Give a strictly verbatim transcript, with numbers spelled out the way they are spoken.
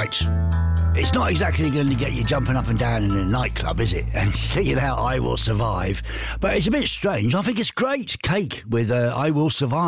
Right. It's not exactly going to get you jumping up and down in a nightclub, is it? And singing out I Will Survive. But it's a bit strange. I think it's great. Cake with uh, I Will Survive.